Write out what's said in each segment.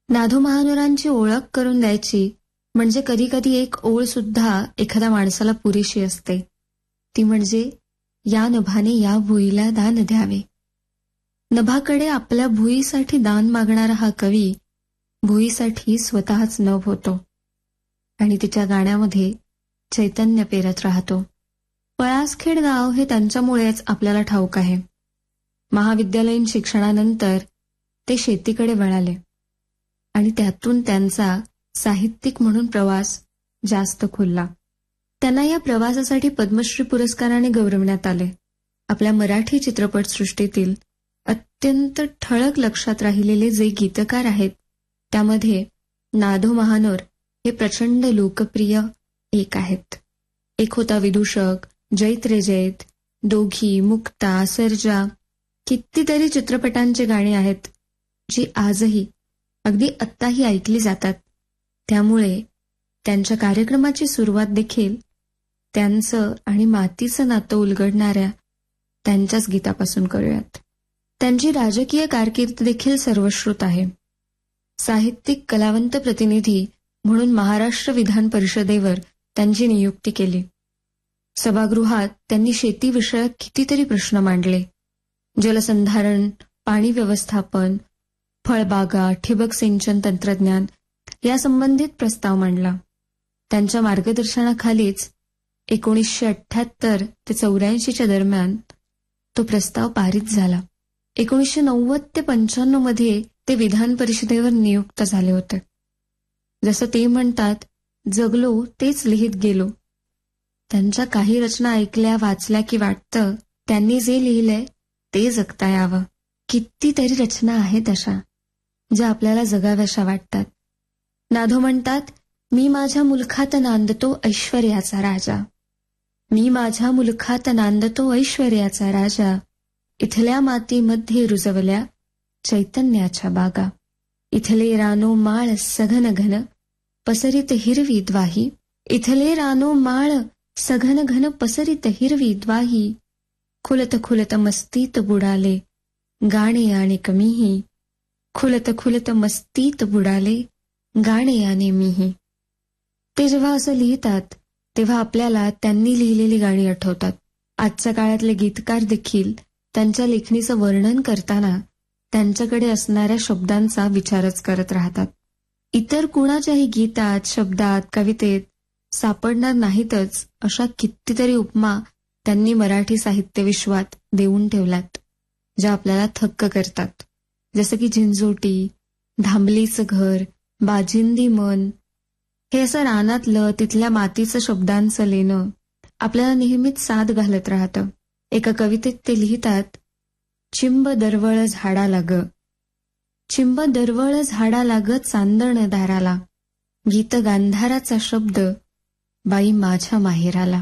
नाधो महानुरांची ओळख करून द्यायची म्हणजे कधी कधी एक ओळ सुद्धा एखाद्या माणसाला पुरेशी असते. ती म्हणजे या नभाने या भुईला दान द्यावे. नभाकडे आपल्या भुईसाठी दान मागणारा हा कवी भुईसाठी स्वतःच नभ होतो आणि तिच्या गाण्यामध्ये चैतन्य पेरत राहतो. पळासखेड गाव हे त्यांच्यामुळेच आपल्याला ठाऊक आहे. महाविद्यालयीन शिक्षणानंतर ते शेतीकडे वळाले आणि त्यातून त्यांचा साहित्यिक म्हणून प्रवास जास्त खुलला. त्यांना या प्रवासासाठी पद्मश्री पुरस्काराने गौरवण्यात आले. आपल्या मराठी चित्रपटसृष्टीतील अत्यंत ठळक लक्षात राहिलेले जे गीतकार आहेत त्यामध्ये नाधो महानोर हे प्रचंड लोकप्रिय एक आहेत. एक होता विदूषक, जैत रे जैत, दोघी, मुक्ता, सर्जा, कितीतरी चित्रपटांची गाणी आहेत जी आजही अगदी आत्ताही ऐकली जातात. त्यामुळे त्यांच्या कार्यक्रमाची सुरुवात देखील त्यांचं आणि मातीचं नातं उलगडणाऱ्या त्यांच्याच गीतापासून करूयात. त्यांची राजकीय कारकीर्द देखील सर्वश्रुत आहे. साहित्यिक कलावंत प्रतिनिधी म्हणून महाराष्ट्र विधान परिषदेवर त्यांची नियुक्ती केली. सभागृहात त्यांनी शेतीविषयक कितीतरी प्रश्न मांडले. जलसंधारण, पाणी व्यवस्थापन, फळबागा, ठिबक सिंचन तंत्रज्ञान यासंबंधित प्रस्ताव मांडला. त्यांच्या मार्गदर्शनाखालीच 1978 ते 84 दरम्यान तो प्रस्ताव पारित झाला. 1990 ते 95 मध्ये ते विधान परिषदेवर नियुक्त झाले होते. जसं ते म्हणतात, जगलो तेच लिहित गेलो. त्यांच्या काही रचना ऐकल्या वाचल्या की वाटतं त्यांनी जे लिहिलंय ते जगता यावं. कितीतरी रचना आहेत अशा ज्या आपल्याला जगाव्याशा वाटतात. नाधो म्हणतात, मी माझ्या मुलखात नांदतो ऐश्वर्याचा राजा. मी माझ्या मुलखात नांदतो ऐश्वर्याचा राजा. इथल्या मातीमध्ये रुजवल्या चैतन्याच्या बागा. इथले रानो माळ सघन घन पसरित हिरवी द्वाही. इथले रानो माळ सघन घन पसरित हिरवी द्वाही. खुलत खुलत मस्तीत बुडाले गाणे आणि कमीही. खुलत खुलत मस्तीत बुडाले गाणे आणि मीही. ते जेव्हा असं लिहितात तेव्हा आपल्याला त्यांनी लिहिलेली गाणी आठवतात. आजच्या काळातले गीतकार देखील त्यांच्या लेखणीचं वर्णन करताना त्यांच्याकडे असणाऱ्या शब्दांचा विचारच करत राहतात. इतर कुणाच्याही गीतात, शब्दात, कवितेत सापडणार नाहीतच अशा कितीतरी उपमा त्यांनी मराठी साहित्य विश्वात देऊन ठेवल्यात ज्या आपल्याला थक्क करतात. जसं की झिंजोटी, धांबलीचं घर, बाजिंदी मन, हे असं रानातलं तिथल्या मातीचं शब्दांचं लेणं आपल्याला नेहमीच साद घालत राहतं. एका कवितेत ते लिहितात, चिंब दरवळ झाडा लाग. चिंब दरवळ झाडा लाग चांदण दाराला. गीत गांधाराचा शब्द बाई माझ्या माहेराला.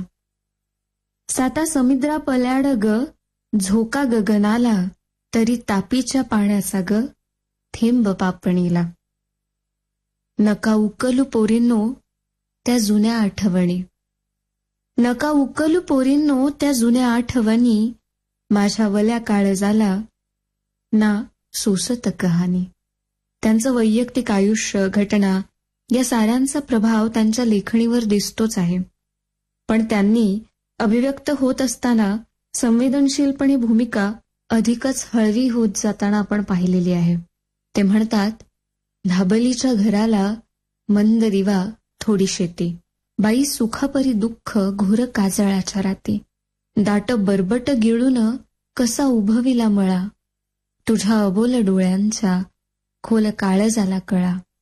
साता समुद्रा पल्याड ग झोका गगनाला. तरी तापीच्या पाण्याचा ग थेंब पापणीला. नका उकलू पोरींनो त्या जुन्या आठवणी. नका उकलू पोरींनो त्या जुन्या आठवणी. माझ्या वल्या काळजाला ना सोसत कहाणी. त्यांचं वैयक्तिक आयुष्य, घटना या साऱ्यांचा प्रभाव त्यांच्या लेखणीवर दिसतोच आहे. पण त्यांनी अभिव्यक्त होत असताना संवेदनशीलपणे भूमिका अधिकच हळवी होत जाताना आपण पाहिलेली आहे. ते म्हणतात, धाबलीच्या घराला मंद दिवा थोडी शेती. बाई सुखापरी दुःख घोर काजळाच्या राती. दाट बरबट गिळून कसा उभविला मळा. तुझ्या अबोल डोळ्यांचा खोल काळजाला कळा.